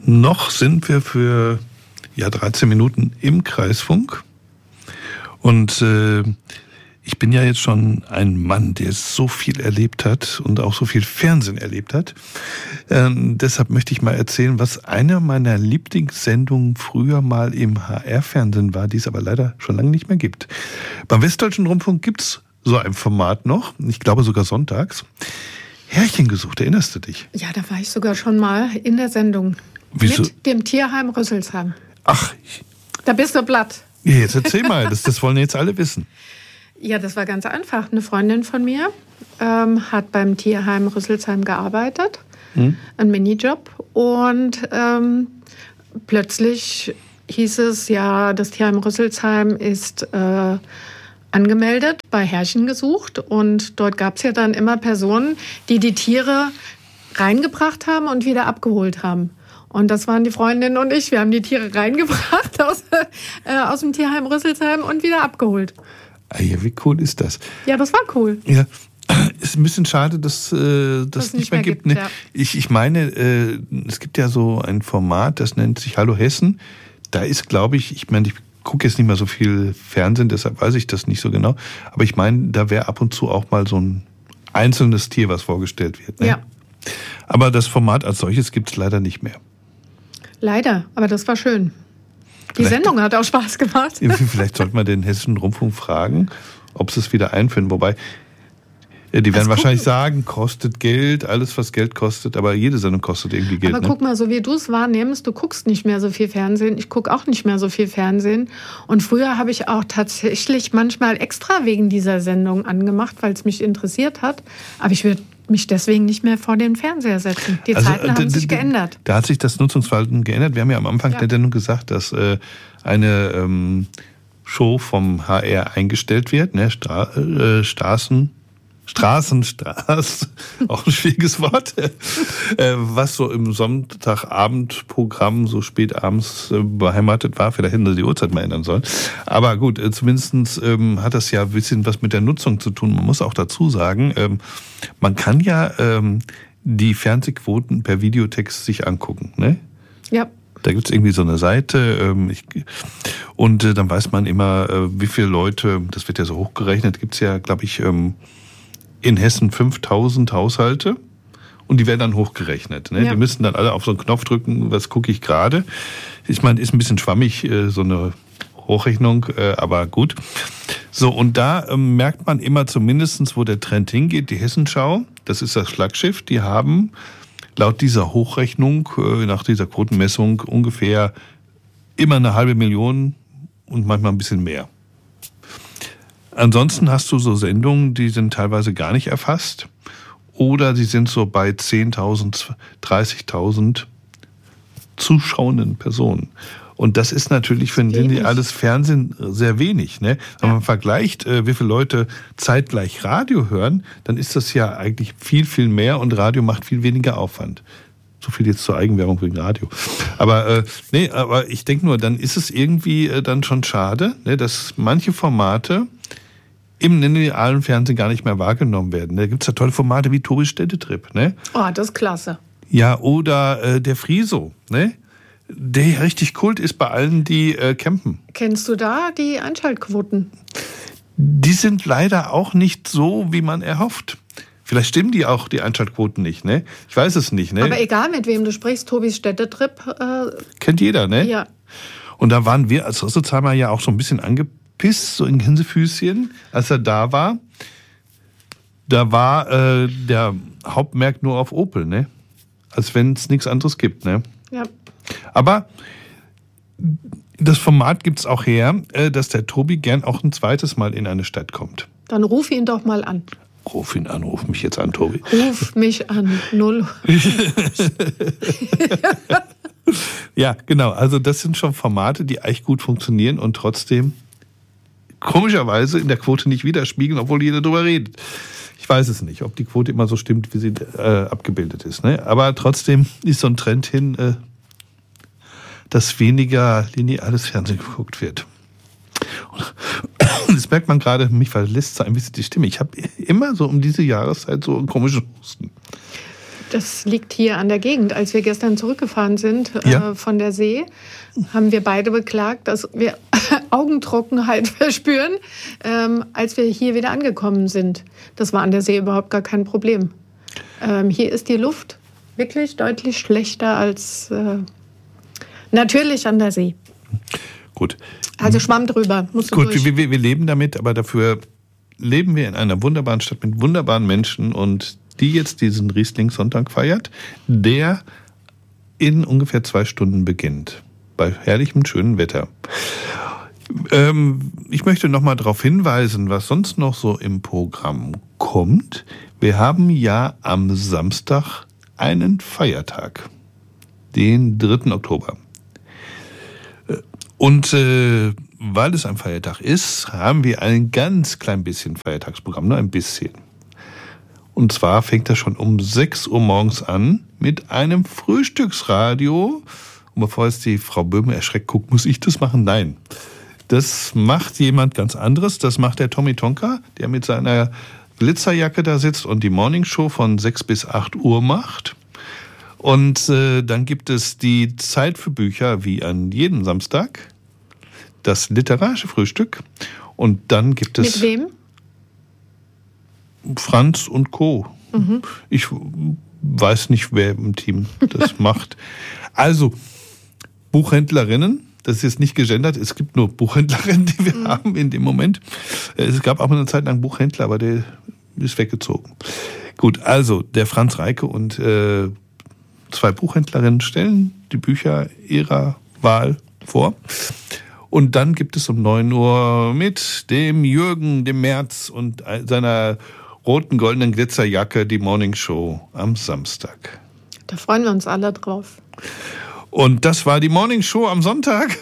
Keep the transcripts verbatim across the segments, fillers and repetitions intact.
Noch sind wir für ja, dreizehn Minuten im Kreisfunk. Und äh, ich bin ja jetzt schon ein Mann, der so viel erlebt hat und auch so viel Fernsehen erlebt hat. Ähm, deshalb möchte ich mal erzählen, was eine meiner Lieblingssendungen früher mal im H R-Fernsehen war, die es aber leider schon lange nicht mehr gibt. Beim Westdeutschen Rundfunk gibt's so ein Format noch, ich glaube sogar sonntags. Härchen gesucht, erinnerst du dich? Ja, da war ich sogar schon mal in der Sendung. Wieso? Mit dem Tierheim Rüsselsheim. Ach. Da bist du platt. Ja, jetzt erzähl mal, das, das wollen jetzt alle wissen. Ja, das war ganz einfach. Eine Freundin von mir ähm, hat beim Tierheim Rüsselsheim gearbeitet, hm? Ein Minijob. Und ähm, plötzlich hieß es, ja, das Tierheim Rüsselsheim ist äh, angemeldet, bei Härchen gesucht. Und dort gab es ja dann immer Personen, die die Tiere reingebracht haben und wieder abgeholt haben. Und das waren die Freundinnen und ich. Wir haben die Tiere reingebracht aus, äh, aus dem Tierheim Rüsselsheim und wieder abgeholt. Ah ja, wie cool ist das? Ja, das war cool. Ja, ist ein bisschen schade, dass äh, das nicht, nicht mehr, mehr gibt. gibt ne? ja. ich, ich meine, äh, es gibt ja so ein Format, das nennt sich Hallo Hessen. Da ist, glaube ich, ich meine, ich gucke jetzt nicht mehr so viel Fernsehen, deshalb weiß ich das nicht so genau. Aber ich meine, da wäre ab und zu auch mal so ein einzelnes Tier, was vorgestellt wird. Ne? Ja. Aber das Format als solches gibt es leider nicht mehr. Leider, aber das war schön. Die vielleicht, Sendung hat auch Spaß gemacht. Vielleicht sollte man den Hessischen Rundfunk fragen, ob sie es wieder einführen. Wobei, die werden das wahrscheinlich gucken. sagen, kostet Geld, alles was Geld kostet, aber jede Sendung kostet irgendwie Geld. Aber ne? guck mal, so wie du es wahrnimmst, du guckst nicht mehr so viel Fernsehen, ich gucke auch nicht mehr so viel Fernsehen. Und früher habe ich auch tatsächlich manchmal extra wegen dieser Sendung angemacht, weil es mich interessiert hat. Aber ich würde mich deswegen nicht mehr vor den Fernseher setzen. Die also, Zeiten haben sich geändert. Da hat sich das Nutzungsverhalten geändert. Wir haben ja am Anfang ja. der Sendung gesagt, dass äh, eine ähm, Show vom H R eingestellt wird, ne? Stra- äh, Straßen, Straßenstraß, auch ein schwieriges Wort, äh, was so im Sonntagabendprogramm so spät abends äh, beheimatet war. Vielleicht hätten sie die Uhrzeit mal ändern sollen. Aber gut, äh, zumindest ähm, hat das ja ein bisschen was mit der Nutzung zu tun. Man muss auch dazu sagen, ähm, man kann ja ähm, die Fernsehquoten per Videotext sich angucken, ne? Ja. Da gibt's irgendwie so eine Seite ähm, ich, und äh, dann weiß man immer, äh, wie viele Leute, das wird ja so hochgerechnet, gibt's ja, glaube ich, ähm, in Hessen fünftausend Haushalte und die werden dann hochgerechnet. Ne? Ja. Die müssen dann alle auf so einen Knopf drücken, was gucke ich gerade. Ich meine, ist ein bisschen schwammig, äh, so eine Hochrechnung, äh, aber gut. So, und da ähm, merkt man immer zumindestens, wo der Trend hingeht. Die Hessenschau, das ist das Flaggschiff, die haben laut dieser Hochrechnung, äh, nach dieser Quotenmessung, ungefähr immer eine halbe Million und manchmal ein bisschen mehr. Ansonsten hast du so Sendungen, die sind teilweise gar nicht erfasst oder die sind so bei zehntausend, dreißigtausend zuschauenden Personen. Und das ist natürlich für ein lineales Fernsehen sehr wenig. Ne? Wenn man vergleicht, wie viele Leute zeitgleich Radio hören, dann ist das ja eigentlich viel, viel mehr und Radio macht viel weniger Aufwand. So viel jetzt zur Eigenwerbung wegen Radio. Aber äh, nee, aber ich denke nur, dann ist es irgendwie äh, dann schon schade, ne, dass manche Formate im linearen Fernsehen gar nicht mehr wahrgenommen werden. Da gibt's ja tolle Formate wie Tobis Städtetrip. Ne? Oh, das ist klasse. Ja, oder äh, der Friso, ne? Der richtig Kult ist bei allen, die äh, campen. Kennst du da die Einschaltquoten? Die sind leider auch nicht so, wie man erhofft. Vielleicht stimmen die auch, die Einschaltquoten nicht, ne? Ich weiß es nicht, ne? Aber egal, mit wem du sprichst, Tobis Städtetrip. Äh, Kennt jeder, ne? Ja. Und da waren wir als Rüsselsheimer ja auch so ein bisschen angepisst, so in Gänsefüßchen, als er da war. Da war äh, der Hauptmerk nur auf Opel, ne? Als wenn es nichts anderes gibt, ne? Ja. Aber das Format gibt's auch her, dass der Tobi gern auch ein zweites Mal in eine Stadt kommt. Dann ruf ihn doch mal an. Ruf ihn an, ruf mich jetzt an, Tobi. Ruf mich an, null. Ja, genau. Also das sind schon Formate, die eigentlich gut funktionieren und trotzdem komischerweise in der Quote nicht widerspiegeln, obwohl jeder darüber redet. Ich weiß es nicht, ob die Quote immer so stimmt, wie sie äh, abgebildet ist. Ne? Aber trotzdem ist so ein Trend hin, äh, dass weniger lineales Fernsehen geguckt wird. Und das merkt man gerade, mich verlässt so ein bisschen die Stimme. Ich habe immer so um diese Jahreszeit so einen komischen Husten. Das liegt hier an der Gegend. Als wir gestern zurückgefahren sind ja. äh, von der See, haben wir beide beklagt, dass wir Augentrockenheit verspüren, ähm, als wir hier wieder angekommen sind. Das war an der See überhaupt gar kein Problem. Ähm, hier ist die Luft wirklich deutlich schlechter als äh, natürlich an der See. Gut. Also Schwamm drüber. Musst du Gut, durch. wir, wir leben damit, aber dafür leben wir in einer wunderbaren Stadt mit wunderbaren Menschen und die jetzt diesen Riesling-Sonntag feiert, der in ungefähr zwei Stunden beginnt. Bei herrlichem, schönen Wetter. Ähm, ich möchte noch mal darauf hinweisen, was sonst noch so im Programm kommt. Wir haben ja am Samstag einen Feiertag, den dritten Oktober. Und äh, weil es ein Feiertag ist, haben wir ein ganz klein bisschen Feiertagsprogramm, nur ein bisschen. Und zwar fängt das schon um sechs Uhr morgens an mit einem Frühstücksradio. Und bevor jetzt die Frau Böhme erschreckt guckt, muss ich das machen? Nein. Das macht jemand ganz anderes. Das macht der Tommy Tonka, der mit seiner Glitzerjacke da sitzt und die Morningshow von sechs bis acht Uhr macht. Und äh, dann gibt es die Zeit für Bücher wie an jedem Samstag. Das literarische Frühstück. Und dann gibt es... Mit wem? Franz und Co. Mhm. Ich weiß nicht, wer im Team das macht. Also, Buchhändlerinnen, das ist jetzt nicht gegendert, es gibt nur Buchhändlerinnen, die wir mhm. haben in dem Moment. Es gab auch mal eine Zeit lang Buchhändler, aber der ist weggezogen. Gut, also der Franz Reike und äh, zwei Buchhändlerinnen stellen die Bücher ihrer Wahl vor. Und dann gibt es um neun Uhr mit dem Jürgen, dem Merz und seiner roten, goldenen Glitzerjacke die Morningshow am Samstag. Da freuen wir uns alle drauf. Und das war die Morningshow am Sonntag,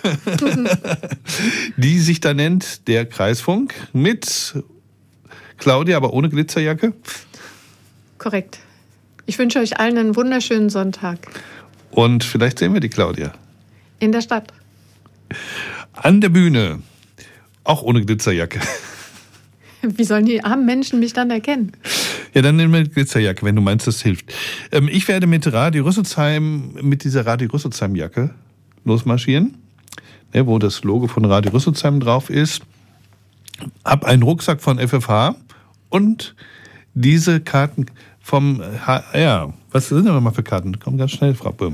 die sich da nennt der Kreisfunk mit Claudia, aber ohne Glitzerjacke. Korrekt. Ich wünsche euch allen einen wunderschönen Sonntag. Und vielleicht sehen wir die Claudia. In der Stadt. An der Bühne, auch ohne Glitzerjacke. Wie sollen die armen Menschen mich dann erkennen? Ja, dann nimm mit Glitzerjacke, wenn du meinst, das hilft. Ähm, ich werde mit Radio Rüsselsheim, mit dieser Radio Rüsselsheim-Jacke losmarschieren, ne, wo das Logo von Radio Rüsselsheim drauf ist. Hab einen Rucksack von F F H und diese Karten vom H R. Was sind denn mal für Karten? Komm ganz schnell, Frau Böhm.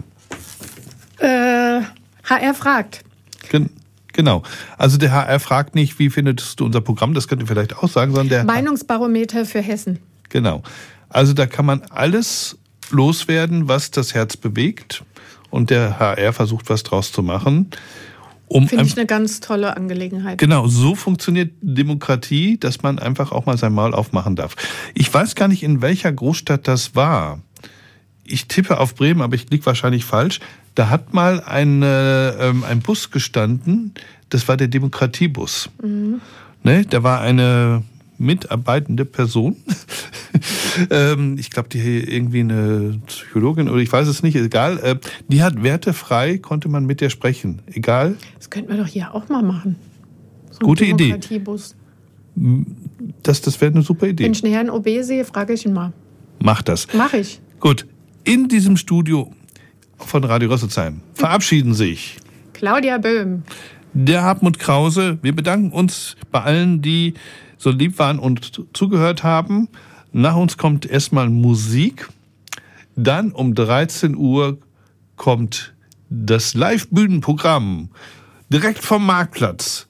Äh, H R fragt. Gen- Genau. Also der H R fragt nicht, wie findest du unser Programm, das könnt ihr vielleicht auch sagen, sondern der Meinungsbarometer für Hessen. Genau. Also da kann man alles loswerden, was das Herz bewegt und der H R versucht, was draus zu machen. Um Finde ich eine ganz tolle Angelegenheit. Genau, so funktioniert Demokratie, dass man einfach auch mal sein Maul aufmachen darf. Ich weiß gar nicht, in welcher Großstadt das war. Ich tippe auf Bremen, aber ich liege wahrscheinlich falsch. Da hat mal ein, äh, ein Bus gestanden, das war der Demokratiebus. Mhm. Ne, da war eine mitarbeitende Person. ähm, ich glaube, die irgendwie eine Psychologin oder ich weiß es nicht, egal. Äh, die hat wertefrei, konnte man mit der sprechen, egal. Das könnten wir doch hier auch mal machen. So Gute Idee. Demokratiebus. Das, das wäre eine super Idee. Wenn ich näher in O B sehe, frage ich ihn mal. Mach das. Mach ich. Gut, in diesem Studio von Radio Rüsselsheim verabschieden sich Claudia Böhm, der Hartmut Krause. Wir bedanken uns bei allen, die so lieb waren und zugehört haben. Nach uns kommt erstmal Musik. Dann um dreizehn Uhr kommt das Live-Bühnenprogramm direkt vom Marktplatz.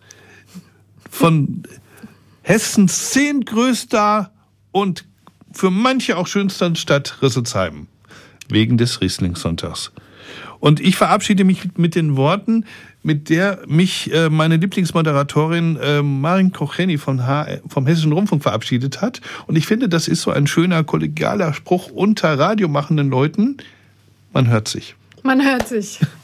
Von Hessens zehntgrößter und für manche auch schönster Stadt Rüsselsheim. Wegen des Riesling-Sonntags. Und ich verabschiede mich mit den Worten, mit der mich äh, meine Lieblingsmoderatorin äh, Marin Kocheni von H- vom Hessischen Rundfunk verabschiedet hat. Und ich finde, das ist so ein schöner, kollegialer Spruch unter radiomachenden Leuten. Man hört sich. Man hört sich.